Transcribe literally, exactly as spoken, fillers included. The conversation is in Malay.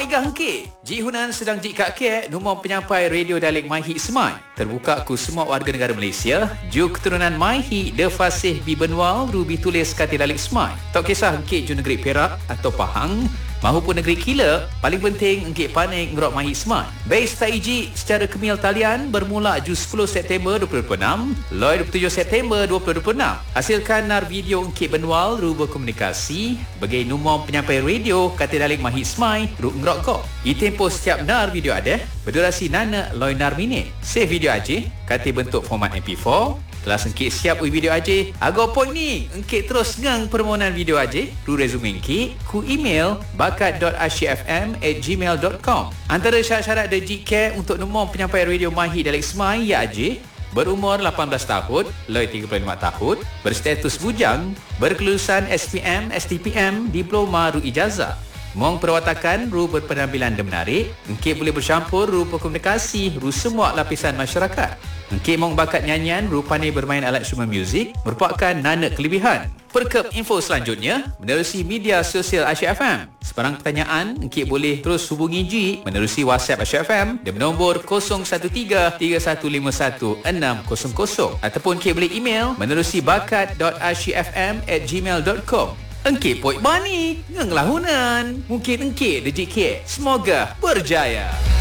Baiklah hengkit, Ji Hunan sedang jik kat ke nombor penyampai radio dialek MyHit Smart. Terbuka ku semua warga negara Malaysia, ju keturunan MyHit de fasih bi benwal rubi tulis kata dialek Smart. Tak kisah hengkit ju negeri Perak atau Pahang, mahupun negeri Kila, paling penting hengkit pandai ngerok MyHit Smart. Base tak iji secara kemil talian bermula ju sepuluh September dua ribu dua puluh enam, loi dua puluh tujuh September dua ribu dua puluh enam. Hasilkan nar video hengkit benwal ru berkomunikasi bagi nombor penyampai radio kata dialek MyHit Smart ru ngerok kok. Itempo setiap nar video ada berdurasi nana loi nar minit. Save video aja kata bentuk format M P four. Telah sengkit siap ui video aja. Agak point ni, engkit terus ngang permohonan video aja. Ru resume engkit, ku email bakat dot asyikfm at gmail dot com. Antara syarat-syarat D J Care untuk nombor penyampai radio MyHit dialek Semai ya aja. Berumur lapan belas tahun, loi tiga puluh lima tahun, berstatus bujang, berkelulusan S P M, S T P M, diploma ru ijazah. Mong perwatakan ru berpenampilan dan menarik, engkit boleh bercampur ru berkomunikasi ru semua lapisan masyarakat. Engkit mong bakat nyanyian ru pandai bermain alat instrumen muzik merupakan nana kelebihan. Perkep info selanjutnya menerusi media sosial Asyik F M. Sebarang pertanyaan, engkit boleh terus hubungi Ji menerusi WhatsApp Asyik F M di nombor kosong satu tiga tiga satu lima satu enam kosong kosong ataupun engkit boleh email menerusi bakat dot asyikfm at gmail dot com. Engkit poik bani, ngenglah hunan. Mungkin engkit D J K. Semoga berjaya.